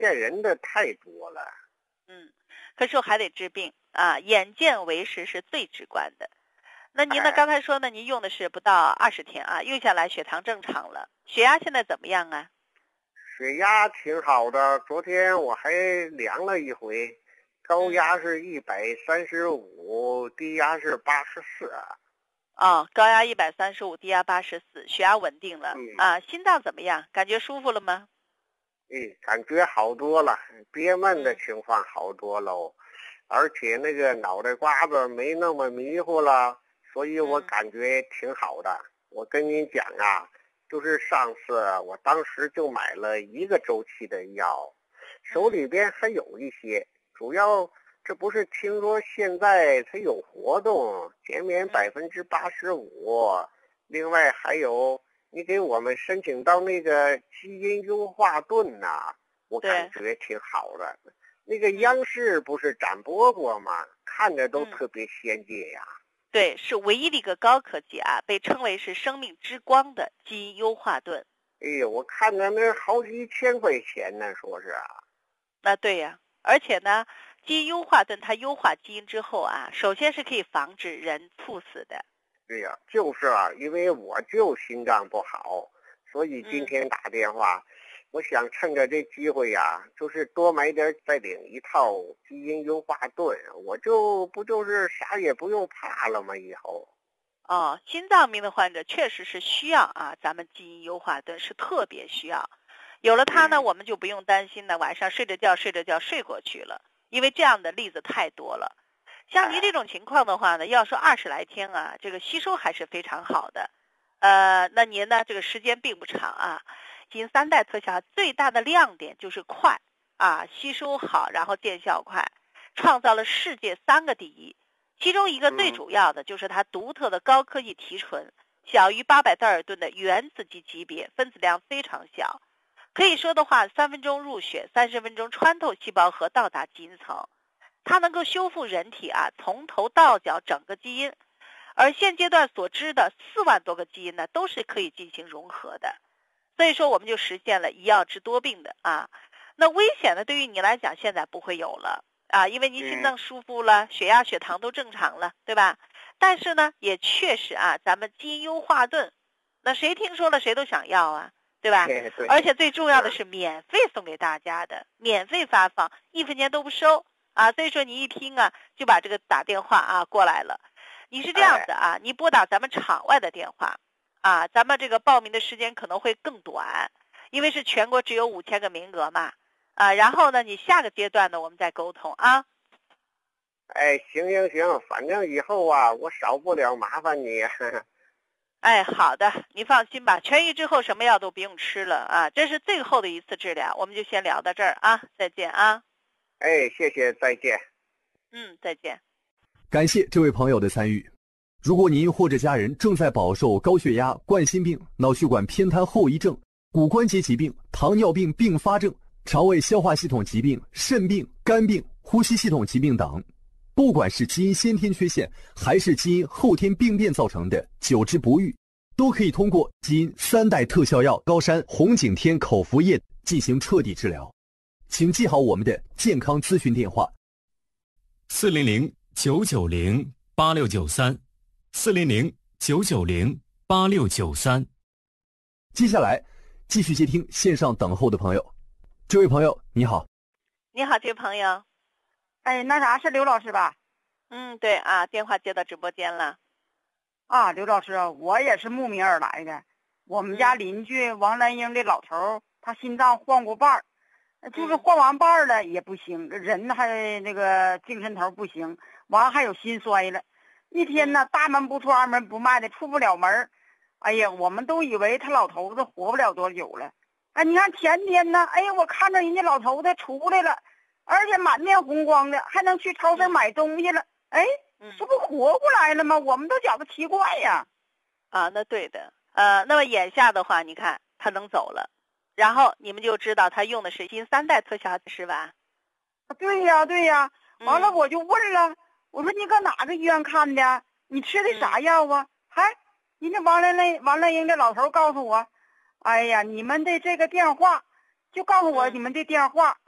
骗人的太多了。 可是我还得治病啊，眼见为实是最直观的。那您呢？刚才说呢，您用的是不到20天啊，用下来血糖正常了，血压现在怎么样啊？ 血压挺好的，昨天我还量了一回，高压是135，低压是84。 高压135，低压84，血压稳定了啊。心脏怎么样？感觉舒服了吗？ 感觉好多了，憋闷的情况好多喽，而且那个脑袋瓜子没那么迷糊了，所以我感觉挺好的。我跟您讲啊，就是上次我当时就买了1个周期的药，手里边还有一些，主要这不是听说现在它有活动，减免85%，另外还有你给我们申请到那个基因优化盾呐，我感觉挺好的。那个央视不是展播过吗？看着都特别先进呀。 对，是唯一的一个高科技啊，被称为是生命之光的基因优化盾。 我看着那好几千块钱呢，说是啊。 对呀，而且呢，基因优化盾它优化基因之后啊，首先是可以防止人猝死的。 对呀，就是啊，因为我就心脏不好，所以今天打电话，我想趁着这机会呀，就是多买点，再领一套基因优化盾，我不就是啥也不用怕了吗？以后。 心脏病的患者确实是需要啊，咱们基因优化盾是特别需要，有了它呢，我们就不用担心呢，晚上睡着觉睡过去了，因为这样的例子太多了。像您这种情况的话呢，要说20来天啊，这个吸收还是非常好的。那您呢，这个时间并不长啊。基因3代特效最大的亮点就是快啊，吸收好，然后见效快，创造了世界3个第一。其中一个最主要的就是它独特的高科技提纯，小于800道尔顿的原子级别，分子量非常小。可以说的话，3分钟入血，30分钟穿透细胞核到达基因层。它能够修复人体啊从头到脚整个基因，而现阶段所知的4万多个基因呢，都是可以进行融合的。所以说，我们就实现了一药治多病的啊。那危险呢，对于你来讲，现在不会有了啊，因为您心脏舒服了，血压、血糖都正常了，对吧？但是呢，也确实啊，咱们基因优化盾，那谁听说了谁都想要啊，对吧？而且最重要的是免费送给大家的，免费发放，1分钱都不收。所以说你一听啊，就把这个打电话啊过来了。你是这样子啊，你拨打咱们场外的电话啊，咱们这个报名的时间可能会更短，因为是全国只有5000个名额嘛然后呢，你下个阶段呢，我们再沟通啊。 行，反正以后啊，我少不了麻烦你。 好的，你放心吧，痊愈之后什么药都不用吃了啊，这是最后的一次治疗，我们就先聊到这儿啊，再见啊。 谢谢，再见。 再见。 感谢这位朋友的参与。如果您或者家人正在饱受高血压、冠心病、脑血管偏瘫后遗症、骨关节疾病、糖尿病并发症、肠胃消化系统疾病、肾病、肝病、呼吸系统疾病等，不管是基因先天缺陷还是基因后天病变造成的久治不愈，都可以通过基因3代特效药高山红景天口服液进行彻底治疗。请记好我们的健康咨询电话 400-990-8693，400-990-8693。 接下来继续接听线上等候的朋友。这位朋友你好。 你好，这位朋友。 那啥，是刘老师吧？ 对啊，电话接到直播间了。 刘老师，我也是慕名而来的。我们家邻居王兰英的老头，他心脏换过瓣儿，就是换完瓣儿了也不行，人还那个精神头不行，完还有心衰了。一天呢，大门不出二门不迈的，出不了门。哎呀，我们都以为他老头子活不了多久了。你看前天呢，我看着人家老头子出来了，而且满面红光的，还能去超市买东西了。这不活过来了吗？我们都觉得奇怪呀。 那对的。那么眼下的话，你看他能走了，然后你们就知道他用的是基因3代特效是吧？ 对呀。完了我就问了，我说你搁哪个医院看的？你吃的啥药啊？人家王兰英的老头告诉我，你们的这个电话，就告诉我你们的电话，